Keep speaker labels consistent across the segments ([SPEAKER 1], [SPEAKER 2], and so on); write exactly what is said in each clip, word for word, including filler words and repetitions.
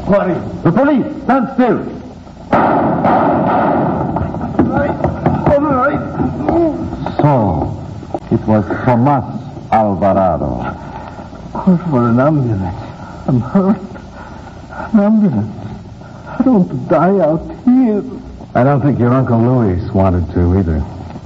[SPEAKER 1] What is it?
[SPEAKER 2] The police! Stand still!
[SPEAKER 1] All right.
[SPEAKER 2] So, it was Tomas Alvarado.
[SPEAKER 1] Call for an ambulance. I'm hurt. An ambulance. I don't want to die out here.
[SPEAKER 2] I don't think your Uncle Luis wanted to either.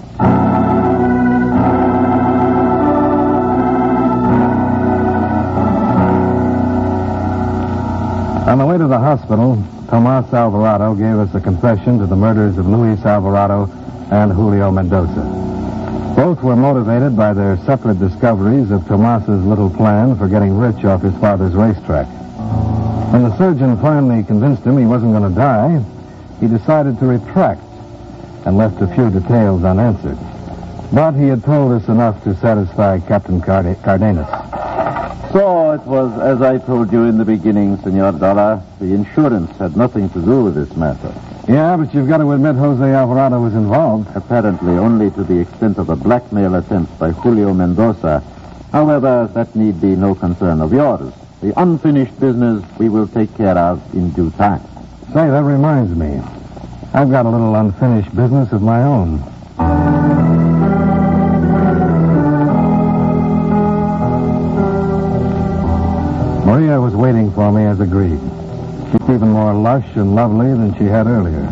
[SPEAKER 2] On the way to the hospital, Tomas Alvarado gave us a confession to the murders of Luis Alvarado and Julio Mendoza. Both were motivated by their separate discoveries of Tomas's little plan for getting rich off his father's racetrack. When the surgeon finally convinced him he wasn't going to die, he decided to retract and left a few details unanswered. But he had told us enough to satisfy Captain Card- Cardenas.
[SPEAKER 3] So it was as I told you in the beginning, Senor Dara. The insurance had nothing to do with this matter.
[SPEAKER 2] Yeah, but you've got to admit Jose Alvarado was involved.
[SPEAKER 3] Apparently only to the extent of a blackmail attempt by Julio Mendoza. However, that need be no concern of yours. The unfinished business we will take care of in due time.
[SPEAKER 2] Say, that reminds me. I've got a little unfinished business of my own. Maria was waiting for me as agreed. She's even more lush and lovely than she had earlier.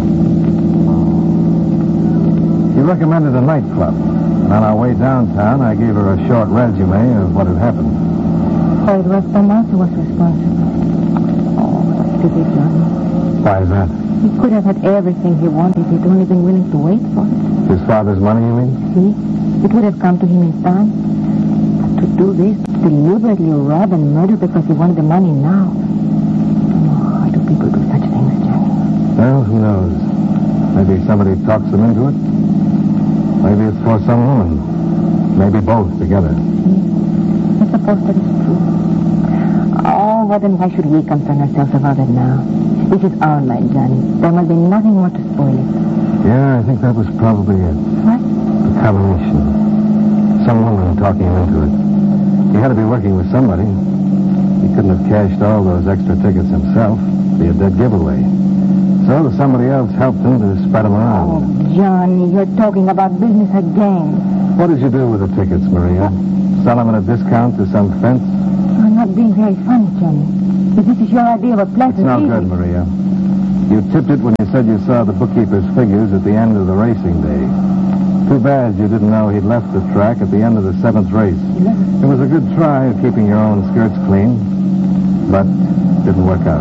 [SPEAKER 2] She recommended a nightclub, and on our way downtown, I gave her a short resume of what had happened.
[SPEAKER 4] So it was Tomas who was responsible. Oh, stupid Johnny.
[SPEAKER 2] Why is that?
[SPEAKER 4] He could have had everything he wanted if he'd only been willing to wait for it.
[SPEAKER 2] His father's money, you mean?
[SPEAKER 4] See? It would have come to him in time. But to do this, deliberately rob and murder because he wanted the money now. Oh, why do people do such things, Johnny?
[SPEAKER 2] Well, who knows? Maybe somebody talks them into it. Maybe it's for some woman. Maybe both together.
[SPEAKER 4] See? I suppose that is true. Oh, well, then why should we concern ourselves about it now? This is our life, Johnny. There must be nothing more to spoil it.
[SPEAKER 2] Yeah, I think that was probably it.
[SPEAKER 4] What?
[SPEAKER 2] The combination. Some woman talking him into it. He had to be working with somebody. He couldn't have cashed all those extra tickets himself. It'd be a dead giveaway. So somebody else helped him to spread them around.
[SPEAKER 4] Oh, Johnny, you're talking about business again.
[SPEAKER 2] What did you do with the tickets, Maria? Sell them at a discount to some fence?
[SPEAKER 4] I'm not being very funny, Johnny. If this is your idea of a pleasant
[SPEAKER 2] It's no
[SPEAKER 4] evening.
[SPEAKER 2] good, Maria. You tipped it when you said you saw the bookkeeper's figures at the end of the racing day. Too bad you didn't know he'd left the track at the end of the seventh race. It was a good try at keeping your own skirts clean, but didn't work out.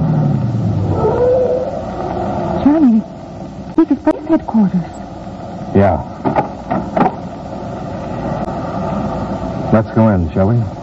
[SPEAKER 4] Johnny, this is police headquarters.
[SPEAKER 2] Yeah. Let's go in, shall we?